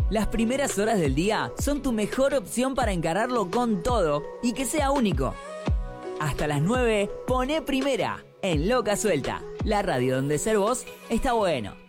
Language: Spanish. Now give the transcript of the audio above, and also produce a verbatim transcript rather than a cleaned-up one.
Las primeras horas del día son tu mejor opción para encararlo con todo y que sea único. Hasta las nueve, poné Primera en Loca Suelta, la radio donde ser vos está bueno.